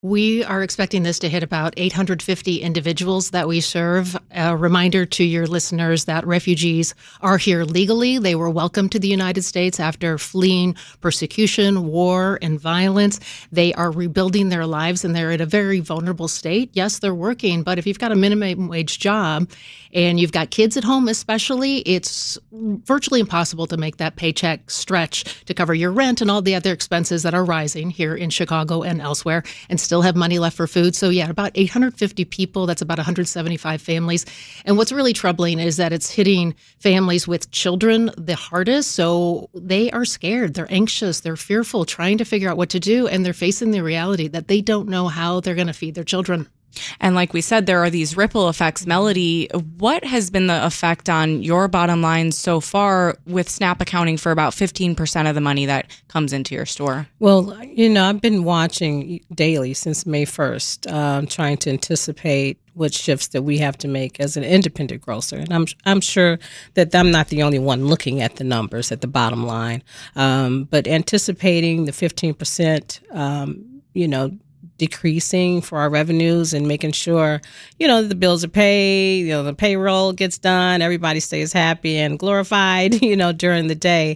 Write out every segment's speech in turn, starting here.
We are expecting this to hit about 850 individuals that we serve. A reminder to your listeners that refugees are here legally. They were welcomed to the United States after fleeing persecution, war, and violence. They are rebuilding their lives, and they're in a very vulnerable state. Yes, they're working, but if you've got a minimum wage job and you've got kids at home especially, it's virtually impossible to make that paycheck stretch to cover your rent and all the other expenses that are rising here in Chicago and elsewhere, and still have money left for food. So yeah, about 850 people. That's about 175 families. And what's really troubling is that it's hitting families with children the hardest. So they are scared. They're anxious. They're fearful, trying to figure out what to do. And they're facing the reality that they don't know how they're going to feed their children. And like we said, there are these ripple effects. Melody, what has been the effect on your bottom line so far, with SNAP accounting for about 15% of the money that comes into your store? Well, I've been watching daily since May 1st, trying to anticipate what shifts that we have to make as an independent grocer. And I'm sure that I'm not the only one looking at the numbers at the bottom line, but anticipating the 15%, decreasing for our revenues and making sure, the bills are paid, the payroll gets done, everybody stays happy and glorified, during the day,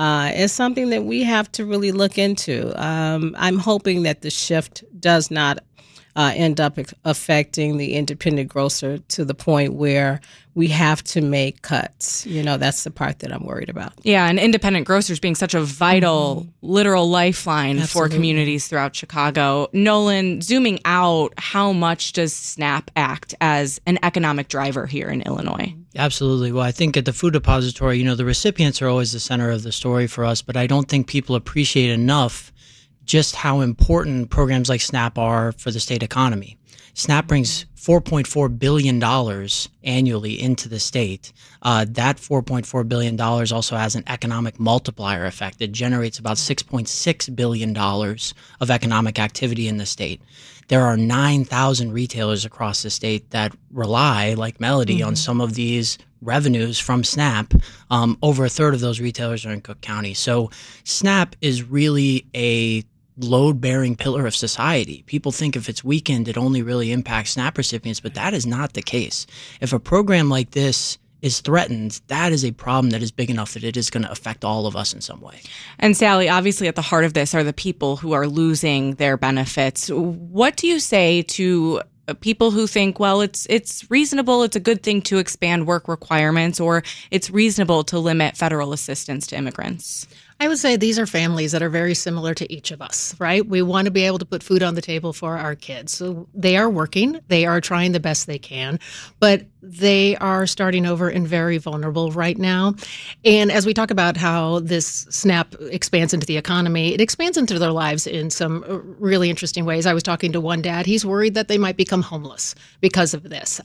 is something that we have to really look into. I'm hoping that the shift does not end up affecting the independent grocer to the point where we have to make cuts. That's the part that I'm worried about. Yeah, and independent grocers being such a vital, literal lifeline for communities throughout Chicago. Nolan, zooming out, how much does SNAP act as an economic driver here in Illinois? Absolutely. Well, I think at the Food Depository, the recipients are always the center of the story for us, but I don't think people appreciate enough just how important programs like SNAP are for the state economy. SNAP brings $4.4 billion annually into the state. That $4.4 billion also has an economic multiplier effect. It generates about $6.6 billion of economic activity in the state. There are 9,000 retailers across the state that rely, like Melody, on some of these revenues from SNAP. Over a third of those retailers are in Cook County. So SNAP is really a load-bearing pillar of society. People think if it's weakened, it only really impacts SNAP recipients, but that is not the case. If a program like this is threatened, that is a problem that is big enough that it is going to affect all of us in some way. And Sally, obviously at the heart of this are the people who are losing their benefits. What do you say to people who think, well, it's reasonable, it's a good thing to expand work requirements, or it's reasonable to limit federal assistance to immigrants? I would say these are families that are very similar to each of us, right? We want to be able to put food on the table for our kids. So they are working, they are trying the best they can, but they are starting over and very vulnerable right now. And as we talk about how this SNAP expands into the economy, it expands into their lives in some really interesting ways. I was talking to one dad. He's worried that they might become homeless because of this.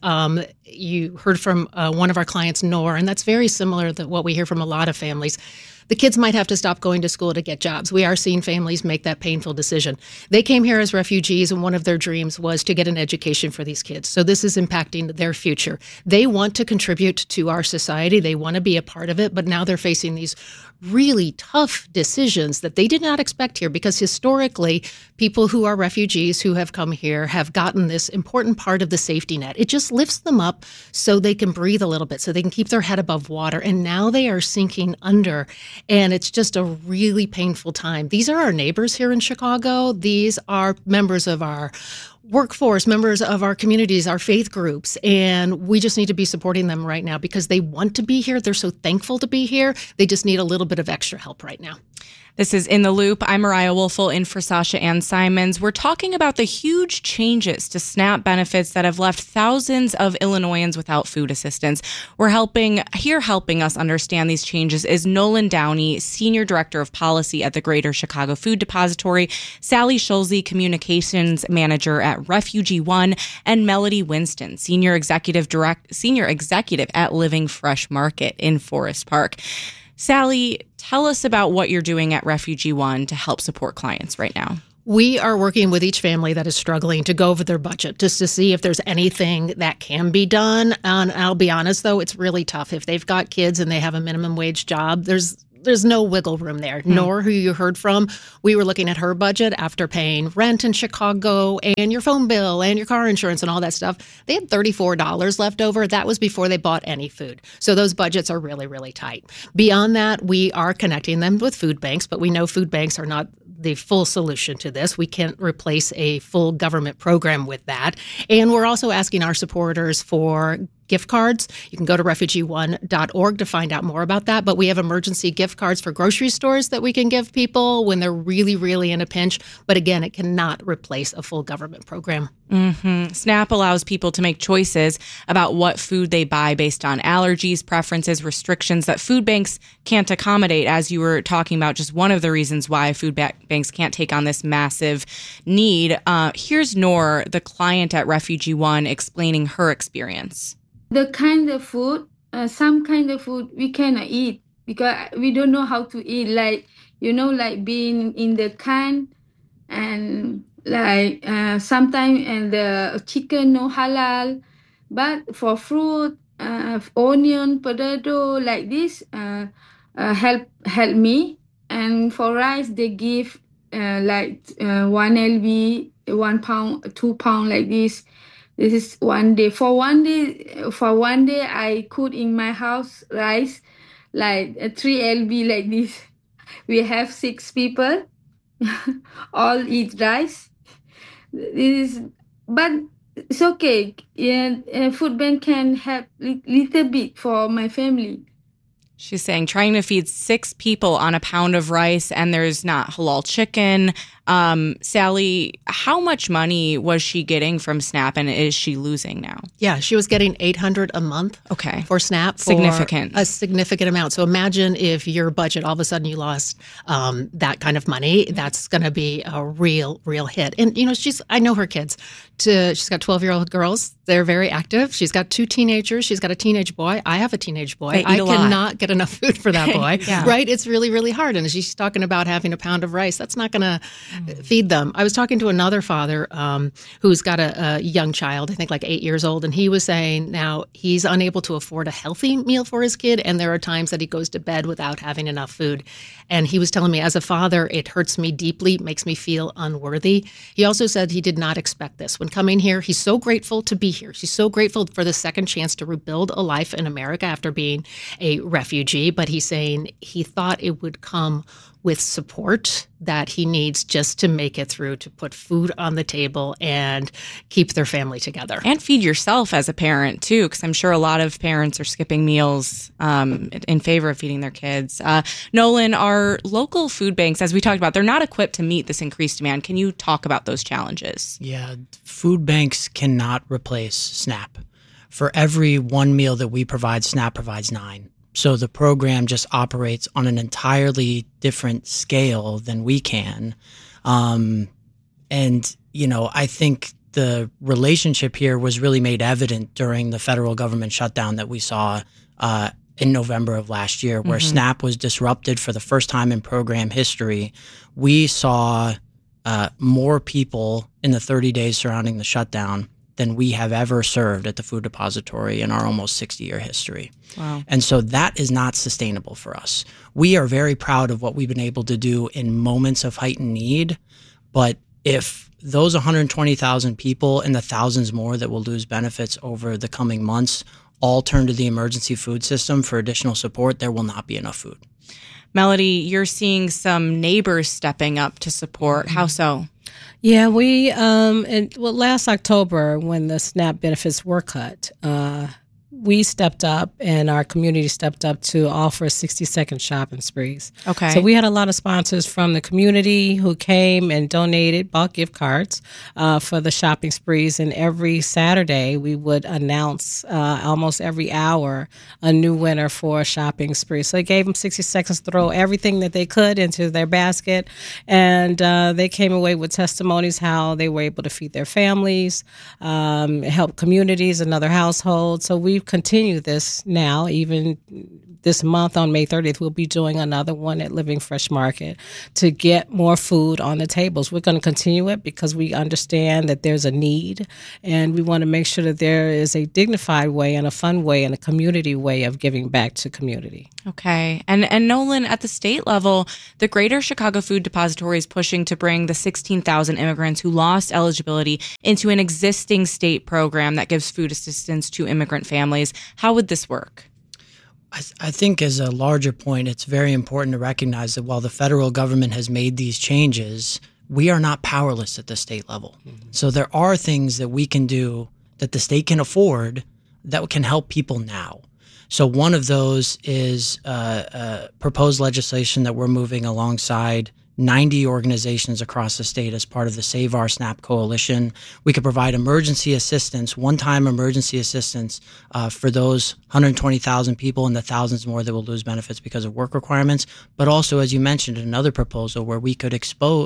You heard from one of our clients, Noor, and that's very similar to what we hear from a lot of families. The kids might have to stop going to school to get jobs. We are seeing families make that painful decision. They came here as refugees, and one of their dreams was to get an education for these kids. So this is impacting their future. They want to contribute to our society. They want to be a part of it, but now they're facing these really tough decisions that they did not expect here, because historically, people who are refugees who have come here have gotten this important part of the safety net. It just lifts them up so they can breathe a little bit, so they can keep their head above water. And now they are sinking under. And it's just a really painful time. These are our neighbors here in Chicago. These are members of our workforce, members of our communities, our faith groups. And we just need to be supporting them right now because they want to be here. They're so thankful to be here. They just need a little bit of extra help right now. This is In the Loop. I'm Mariah Woelfel in for Sasha Ann Simons. We're talking about the huge changes to SNAP benefits that have left thousands of Illinoisans without food assistance. Helping us understand these changes is Nolan Downey, Senior Director of Policy at the Greater Chicago Food Depository, Sally Schulze, Communications Manager at Refugee One, and Melody Winston, Senior Executive at Living Fresh Market in Forest Park. Sally, tell us about what you're doing at Refugee One to help support clients right now. We are working with each family that is struggling to go over their budget just to see if there's anything that can be done. And I'll be honest, though, it's really tough. If they've got kids and they have a minimum wage job, there's there's no wiggle room there. Nor, who you heard from, we were looking at her budget after paying rent in Chicago and your phone bill and your car insurance and all that stuff. They had $34 left over. That was before they bought any food. So those budgets are really, really tight. Beyond that, we are connecting them with food banks, but we know food banks are not the full solution to this. We can't replace a full government program with that. And we're also asking our supporters for gift cards. You can go to refugeeone.org to find out more about that. But we have emergency gift cards for grocery stores that we can give people when they're really, really in a pinch. But again, it cannot replace a full government program. SNAP allows people to make choices about what food they buy based on allergies, preferences, restrictions that food banks can't accommodate. As you were talking about, just one of the reasons why food banks can't take on this massive need. Here's Noor, the client at Refugee One, explaining her experience. The kind of food, some kind of food we cannot eat because we don't know how to eat. Like, like being in the can and like sometimes and the chicken no halal. But for fruit, onion, potato, like this, help me. And for rice, they give like 1 lb, 1 pound, 2 pound like this. This is one day. For one day, I cook in my house rice like 3 lb like this. We have 6 people, all eat rice. But it's okay. Yeah, food bank can help little bit for my family. She's saying trying to feed 6 people on a pound of rice, and there's not halal chicken. Sally, how much money was she getting from SNAP, and is she losing now? Yeah, she was getting $800 a month for SNAP. Significant. A significant amount. So imagine if your budget, all of a sudden you lost that kind of money. That's going to be a real hit. And, I know her kids. She's got 12-year-old girls. They're very active. She's got 2 teenagers. She's got a teenage boy. I have a teenage boy. I cannot get enough food for that boy, right? It's really, really hard. And she's talking about having a pound of rice. That's not going to feed them. I was talking to another father who's got a young child, I think like 8 years old, and he was saying now he's unable to afford a healthy meal for his kid, and there are times that he goes to bed without having enough food. And he was telling me, as a father, it hurts me deeply, makes me feel unworthy. He also said he did not expect this. When coming here, he's so grateful to be here. He's so grateful for the second chance to rebuild a life in America after being a refugee. But he's saying he thought it would come with support that he needs just to make it through, to put food on the table and keep their family together. And feed yourself as a parent, too, because I'm sure a lot of parents are skipping meals in favor of feeding their kids. Nolan, our local food banks, as we talked about, they're not equipped to meet this increased demand. Can you talk about those challenges? Yeah, food banks cannot replace SNAP. For every one meal that we provide, SNAP provides 9. So the program just operates on an entirely different scale than we can. I think the relationship here was really made evident during the federal government shutdown that we saw in November of last year, where SNAP was disrupted for the first time in program history. We saw more people in the 30 days surrounding the shutdown than we have ever served at the Food Depository in our almost 60-year history. Wow. And so that is not sustainable for us. We are very proud of what we've been able to do in moments of heightened need, but if those 120,000 people and the thousands more that will lose benefits over the coming months all turn to the emergency food system for additional support, there will not be enough food. Melody, you're seeing some neighbors stepping up to support. How so? Yeah, we last October when the SNAP benefits were cut, we stepped up and our community stepped up to offer 60-second shopping sprees. Okay. So we had a lot of sponsors from the community who came and donated, bought gift cards for the shopping sprees. And every Saturday we would announce almost every hour a new winner for a shopping spree. So they gave them 60 seconds to throw everything that they could into their basket. And they came away with testimonies how they were able to feed their families, help communities and other households. So we've continue this now. Even this month on May 30th, we'll be doing another one at Living Fresh Market to get more food on the tables. We're going to continue it because we understand that there's a need, and we want to make sure that there is a dignified way and a fun way and a community way of giving back to community. Okay. And Nolan, at the state level, the Greater Chicago Food Depository is pushing to bring the 16,000 immigrants who lost eligibility into an existing state program that gives food assistance to immigrant families. How would this work? I think as a larger point, it's very important to recognize that while the federal government has made these changes, we are not powerless at the state level. Mm-hmm. So there are things that we can do that the state can afford that can help people now. So one of those is proposed legislation that we're moving alongside 90 organizations across the state as part of the Save Our SNAP Coalition. We could provide emergency assistance, one-time emergency assistance for those 120,000 people and the thousands more that will lose benefits because of work requirements. But also, as you mentioned, another proposal where we could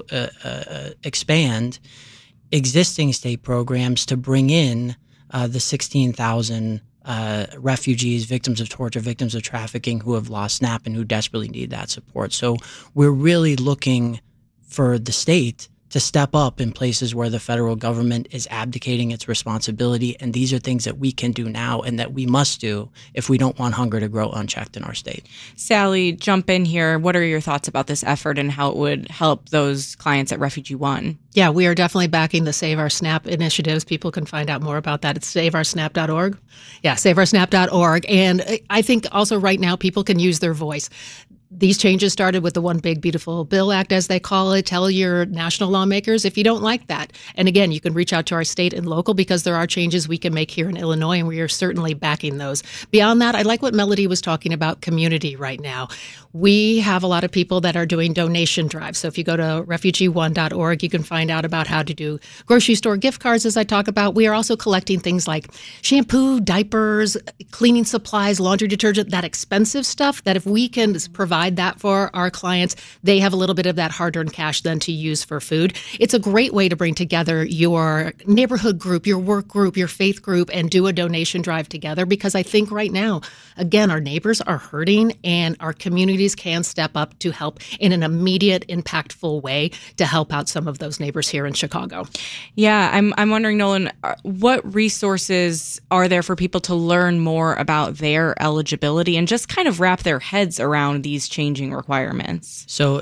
expand existing state programs to bring in the 16,000 refugees, victims of torture, victims of trafficking who have lost SNAP and who desperately need that support. So we're really looking for the state to step up in places where the federal government is abdicating its responsibility. And these are things that we can do now and that we must do if we don't want hunger to grow unchecked in our state. Sally, jump in here. What are your thoughts about this effort and how it would help those clients at Refugee One? Yeah, we are definitely backing the Save Our SNAP initiatives. People can find out more about that at saveoursnap.org. Yeah, saveoursnap.org. And I think also right now people can use their voice. These changes started with the One Big Beautiful Bill Act, as they call it. Tell your national lawmakers if you don't like that. And again, you can reach out to our state and local because there are changes we can make here in Illinois, and we are certainly backing those. Beyond that, I like what Melody was talking about, community right now. We have a lot of people that are doing donation drives. So if you go to refugeeone.org, you can find out about how to do grocery store gift cards, as I talk about. We are also collecting things like shampoo, diapers, cleaning supplies, laundry detergent, that expensive stuff that if we can provide that for our clients, they have a little bit of that hard-earned cash then to use for food. It's a great way to bring together your neighborhood group, your work group, your faith group, and do a donation drive together, because I think right now, again, our neighbors are hurting and our communities can step up to help in an immediate, impactful way to help out some of those neighbors here in Chicago. Yeah, I'm wondering, Nolan, what resources are there for people to learn more about their eligibility and just kind of wrap their heads around these changing requirements? So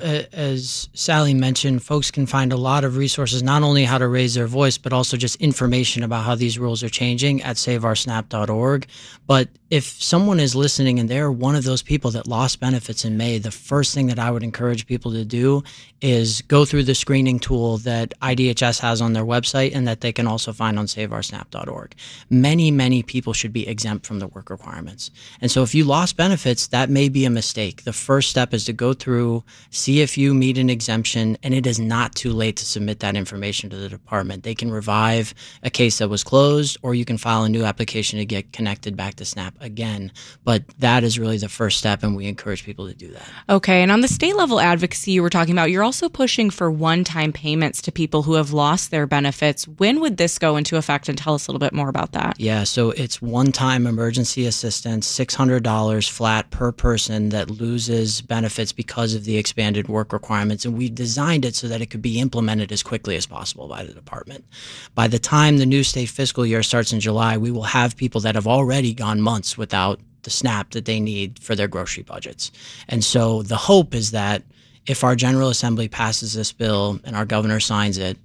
as Sally mentioned, folks can find a lot of resources, not only how to raise their voice, but also just information about how these rules are changing at saveoursnap.org. But if someone is listening and they're one of those people that lost benefits in May, the first thing that I would encourage people to do is go through the screening tool that IDHS has on their website and that they can also find on saveoursnap.org. Many, many people should be exempt from the work requirements. And so if you lost benefits, that may be a mistake. The first step is to go through, see if you meet an exemption, and it is not too late to submit that information to the department. They can revive a case that was closed, or you can file a new application to get connected back to SNAP again. But that is really the first step, and we encourage people to do that. Okay, and on the state level advocacy you were talking about, you're also pushing for one-time payments to people who have lost their benefits. When would this go into effect, and tell us a little bit more about that? Yeah, so it's one-time emergency assistance, $600 flat per person that loses benefits because of the expanded work requirements. And we designed it so that it could be implemented as quickly as possible by the department. By the time the new state fiscal year starts in July, we will have people that have already gone months without the SNAP that they need for their grocery budgets. And so the hope is that if our General Assembly passes this bill and our governor signs it,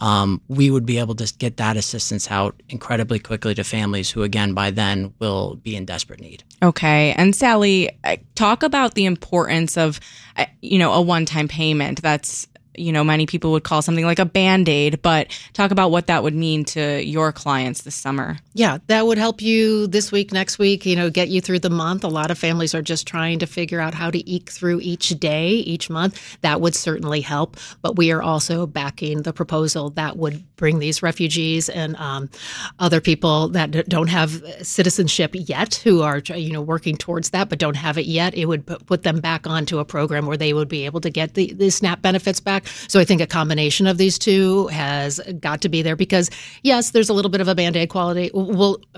we would be able to get that assistance out incredibly quickly to families who, again, by then will be in desperate need. Okay. And Sally, talk about the importance of, a one-time payment. That's, many people would call something like a Band-Aid, but talk about what that would mean to your clients this summer. Yeah, that would help you this week, next week, get you through the month. A lot of families are just trying to figure out how to eke through each day, each month. That would certainly help. But we are also backing the proposal that would bring these refugees and other people that don't have citizenship yet, who are working towards that but don't have it yet. It would put them back onto a program where they would be able to get the SNAP benefits back. So I think a combination of these two has got to be there because, yes, there's a little bit of a Band-Aid quality.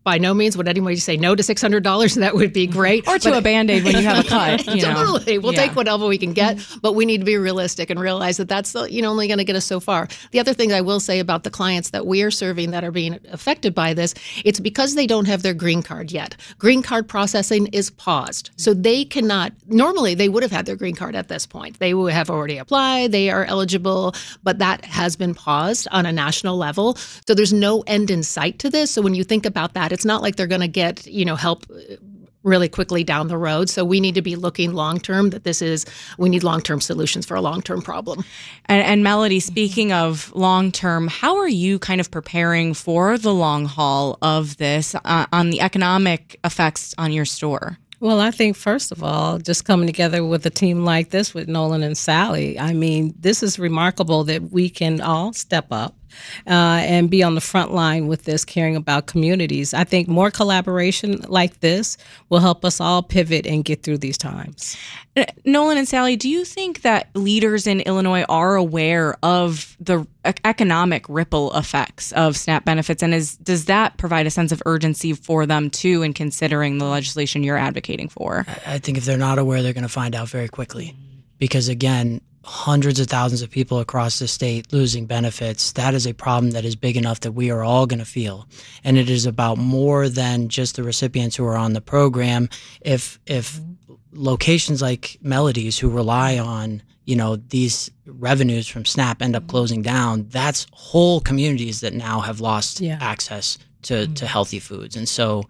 by no means would anybody say no to $600. That would be great. Or to a Band-Aid when you have a cut. Totally. We'll take whatever we can get, but we need to be realistic and realize that that's only going to get us so far. The other thing I will say about the clients that we are serving that are being affected by this, it's because they don't have their green card yet. Green card processing is paused. So they cannot, normally they would have had their green card at this point. They would have already applied, they are eligible, but that has been paused on a national level. So there's no end in sight to this. So when you think about that, it's not like they're going to get, help really quickly down the road. So we need to be looking long-term we need long-term solutions for a long-term problem. And Melody, speaking of long-term, how are you kind of preparing for the long haul of this on the economic effects on your store? Well, I think, first of all, just coming together with a team like this with Nolan and Sally, I mean, this is remarkable that we can all step up and be on the front line with this, caring about communities. I think more collaboration like this will help us all pivot and get through these times. Nolan and Sally, do you think that leaders in Illinois are aware of the economic ripple effects of SNAP benefits? And does that provide a sense of urgency for them, too, in considering the legislation you're advocating for? I think if they're not aware, they're going to find out very quickly. Because, again, hundreds of thousands of people across the state losing benefits, that is a problem that is big enough that we are all going to feel. And it is about more than just the recipients who are on the program. If locations like Melody's who rely on, these revenues from SNAP end up closing down, that's whole communities that now have lost access to healthy foods. And so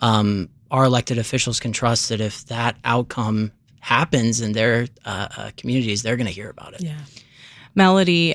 our elected officials can trust that if that outcome happens in their communities, they're going to hear about it. Yeah. Melody,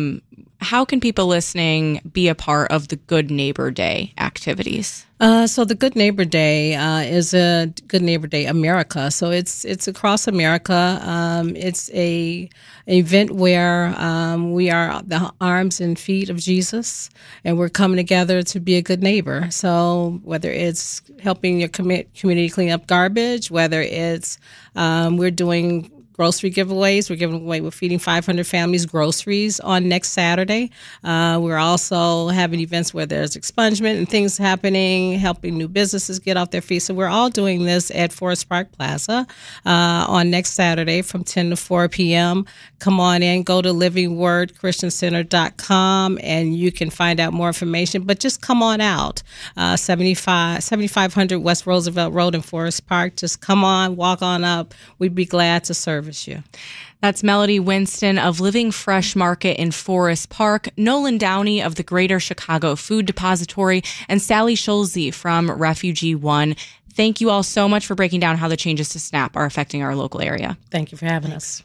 how can people listening be a part of the Good Neighbor Day activities? So the Good Neighbor Day is a Good Neighbor Day America. So it's across America. It's a event where we are the arms and feet of Jesus, and we're coming together to be a good neighbor. So whether it's helping your community clean up garbage, whether it's we're doing grocery giveaways. We're feeding 500 families groceries on next Saturday. We're also having events where there's expungement and things happening, helping new businesses get off their feet. So we're all doing this at Forest Park Plaza on next Saturday from 10 to 4 p.m. Come on in, go to livingwordchristiancenter.com and you can find out more information. But just come on out, 7500 West Roosevelt Road in Forest Park. Just come on, walk on up. We'd be glad to serve you. That's Melody Winston of Living Fresh Market in Forest Park, Nolan Downey of the Greater Chicago Food Depository, and Sally Schulze from Refugee One. Thank you all so much for breaking down how the changes to SNAP are affecting our local area. Thank you for having us.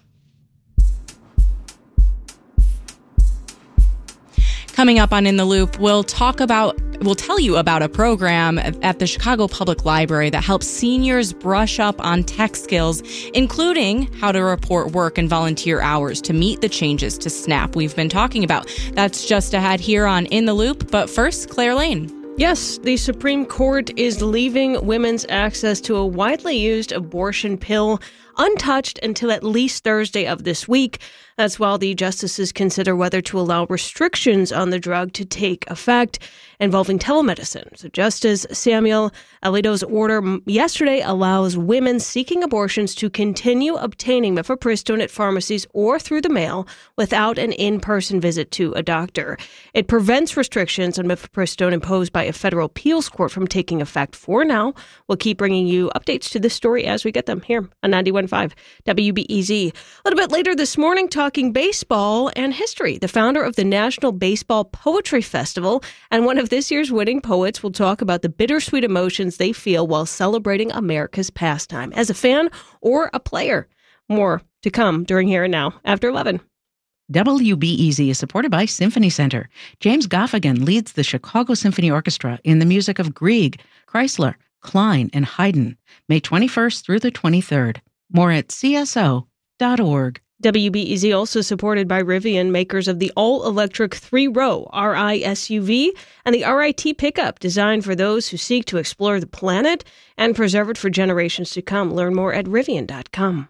Coming up on In the Loop, we'll tell you about a program at the Chicago Public Library that helps seniors brush up on tech skills, including how to report work and volunteer hours to meet the changes to SNAP we've been talking about. That's just ahead here on In the Loop. But first, Claire Lane. Yes, the Supreme Court is leaving women's access to a widely used abortion pill untouched until at least Thursday of this week. That's while the justices consider whether to allow restrictions on the drug to take effect involving telemedicine. So Justice Samuel Alito's order yesterday allows women seeking abortions to continue obtaining mifepristone at pharmacies or through the mail without an in-person visit to a doctor. It prevents restrictions on mifepristone imposed by a federal appeals court from taking effect for now. We'll keep bringing you updates to this story as we get them here on 91.5 WBEZ. A little bit later this morning, talking baseball and history. The founder of the National Baseball Poetry Festival and one of this year's winning poets will talk about the bittersweet emotions they feel while celebrating America's pastime as a fan or a player. More to come during Here and Now after 11. WBEZ is supported by Symphony Center. James Gaffigan leads the Chicago Symphony Orchestra in the music of Grieg, Chrysler, Klein, and Haydn, May 21st through the 23rd. More at cso.org. WBEZ also supported by Rivian, makers of the all-electric 3-row RI SUV and the RIT pickup, designed for those who seek to explore the planet and preserve it for generations to come. Learn more at Rivian.com.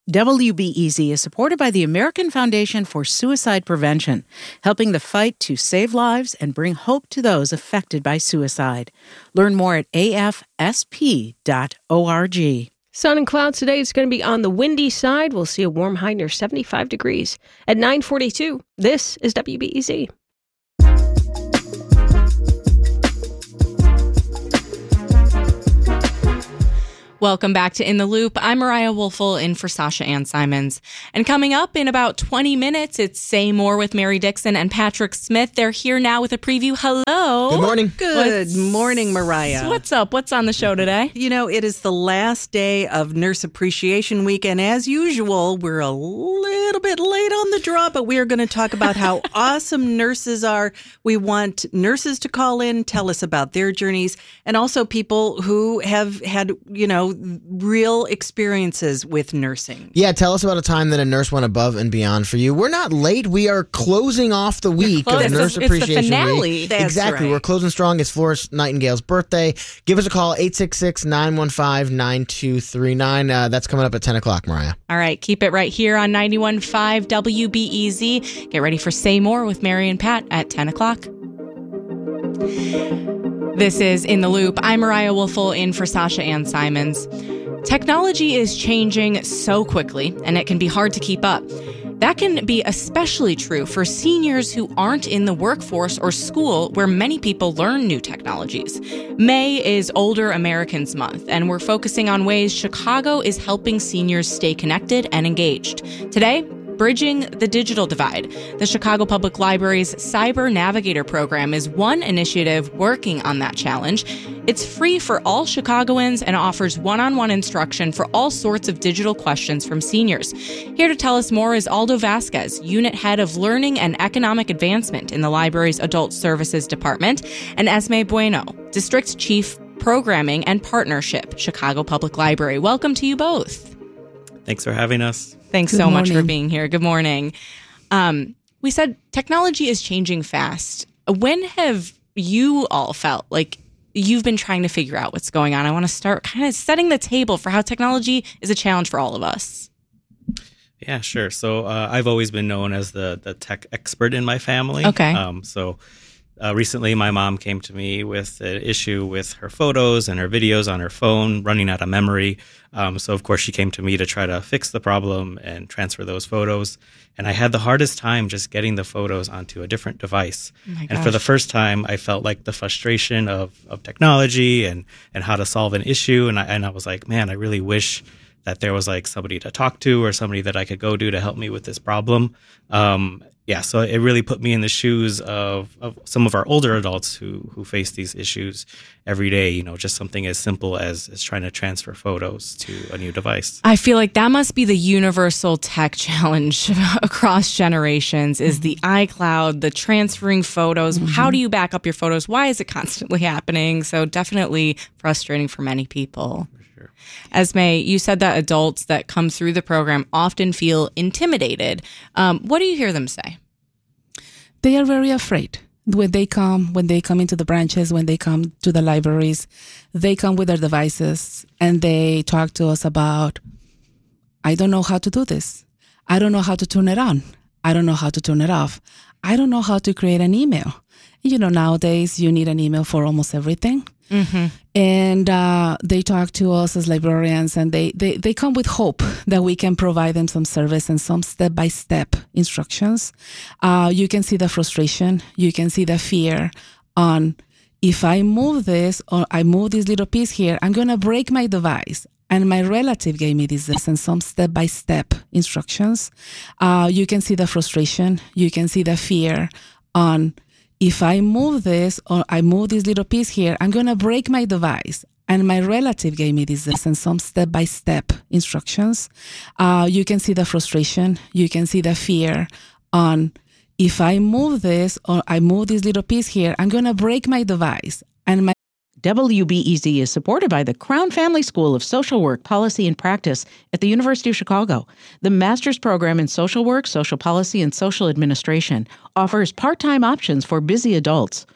WBEZ is supported by the American Foundation for Suicide Prevention, helping the fight to save lives and bring hope to those affected by suicide. Learn more at afsp.org. Sun and clouds today. It's going to be on the windy side. We'll see a warm high near 75 degrees. At 9:42, this is WBEZ. Welcome back to In the Loop. I'm Mariah Woelfel in for Sasha Ann Simons. And coming up in about 20 minutes, it's Say More with Mary Dixon and Patrick Smith. They're here now with a preview. Hello. Good morning. Good morning, Mariah. What's up? What's on the show today? You know, it is the last day of Nurse Appreciation Week, and as usual, we're a little bit late on the draw, but we are going to talk about how awesome nurses are. We want nurses to call in, tell us about their journeys, and also people who have had, real experiences with nursing. Yeah, tell us about a time that a nurse went above and beyond for you. We're not late. We are closing off the week of Nurse Appreciation It's the finale. Week. That's exactly. right. We're closing strong. It's Florence Nightingale's birthday. Give us a call, 866-915-9239. That's coming up at 10 o'clock, Mariah. All right, keep it right here on 91.5 WBEZ. Get ready for Say More with Mary and Pat at 10 o'clock. This is In the Loop. I'm Mariah Woelfel in for Sasha Ann Simons. Technology is changing so quickly, and it can be hard to keep up. That can be especially true for seniors who aren't in the workforce or school where many people learn new technologies. May is Older Americans Month, and we're focusing on ways Chicago is helping seniors stay connected and engaged. Today, Bridging the Digital Divide. The Chicago Public Library's Cyber Navigator program is one initiative working on that challenge. It's free for all Chicagoans and offers one-on-one instruction for all sorts of digital questions from seniors. Here to tell us more is Aldo Vasquez, Unit Head of Learning and Economic Advancement in the library's Adult Services Department, and Esme Bueno, District Chief Programming and Partnership, Chicago Public Library. Welcome to you both. Thanks for having us. Thanks so much for being here. Good morning. We said technology is changing fast. When have you all felt like you've been trying to figure out what's going on? I want to start kind of setting the table for how technology is a challenge for all of us. Yeah, sure. So I've always been known as the tech expert in my family. Okay. Recently, my mom came to me with an issue with her photos and her videos on her phone running out of memory. So, of course, she came to me to try to fix the problem and transfer those photos. And I had the hardest time just getting the photos onto a different device. And for the first time, I felt like the frustration of technology and how to solve an issue. And I was like, man, I really wish that there was like somebody to talk to or somebody that I could go to help me with this problem. So it really put me in the shoes of some of our older adults who face these issues every day, just something as simple as trying to transfer photos to a new device. I feel like that must be the universal tech challenge across generations is the iCloud, the transferring photos. Mm-hmm. How do you back up your photos? Why is it constantly happening? So definitely frustrating for many people. Esme, you said that adults that come through the program often feel intimidated. What do you hear them say? They are very afraid. When they come into the branches, when they come to the libraries, they come with their devices and they talk to us about, I don't know how to do this. I don't know how to turn it on. I don't know how to turn it off. I don't know how to create an email. Nowadays you need an email for almost everything. Mm-hmm. And they talk to us as librarians, and they come with hope that we can provide them some service and some step-by-step instructions. You can see the frustration. You can see the fear on, if I move this or I move this little piece here, I'm going to break my device. And my relative gave me this and some step-by-step instructions. You can see the frustration. You can see the fear on, if I move this or I move this little piece here, I'm going to break my device. And my relative gave me this and some step-by-step instructions. You can see the frustration. You can see the fear on, if I move this or I move this little piece here, I'm going to break my device. And my WBEZ is supported by the Crown Family School of Social Work, Policy, and Practice at the University of Chicago. The master's program in social work, social policy, and social administration offers part-time options for busy adults.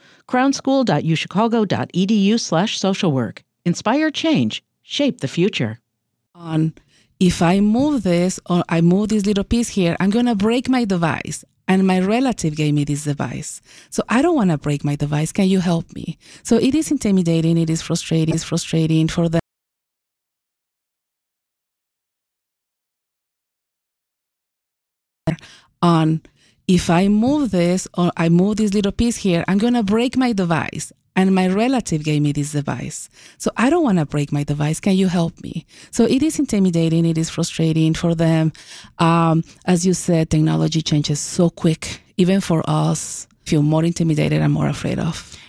crownschool.uchicago.edu/social work. Inspire change. Shape the future. On, if I move this or I move this little piece here, I'm going to break my device. And my relative gave me this device. So I don't want to break my device. Can you help me? So it is intimidating. It is frustrating for them. On if I move this or I move this little piece here, I'm going to break my device. And my relative gave me this device. So I don't want to break my device. Can you help me? So it is intimidating. It is frustrating for them. As you said, technology changes so quick. Even for us, feel more intimidated and more afraid of.